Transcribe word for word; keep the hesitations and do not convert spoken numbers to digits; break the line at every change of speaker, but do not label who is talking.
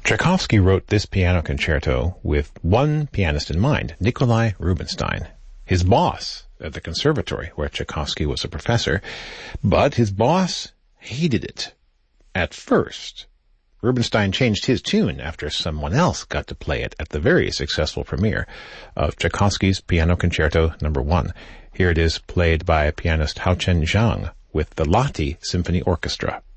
Tchaikovsky wrote this piano concerto with one pianist in mind, Nikolai Rubinstein, his boss at the conservatory where Tchaikovsky was a professor. But his boss hated it at first. Rubinstein changed his tune after someone else got to play it at the very successful premiere of Tchaikovsky's Piano Concerto Number One. Here it is played by pianist Hao Chen Zhang with the Lahti Symphony Orchestra.